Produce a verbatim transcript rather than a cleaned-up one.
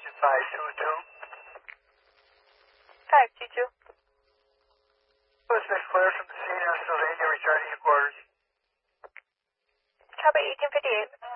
Longitude five two two. five two two. Pacific Flare from the scene of Sylvania returning to quarters. Copy eighteen fifty-eight.